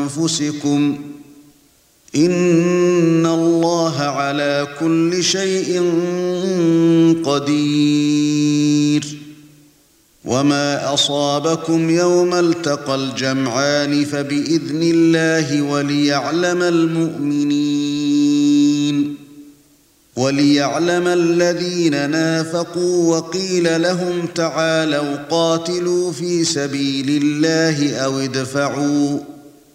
أنفسكم إن الله على كل شيء قدير وما أصابكم يوم التقى الجمعان فبإذن الله وليعلم الذين نافقوا وقيل لهم تعالوا قاتلوا في سبيل الله أو ادفعوا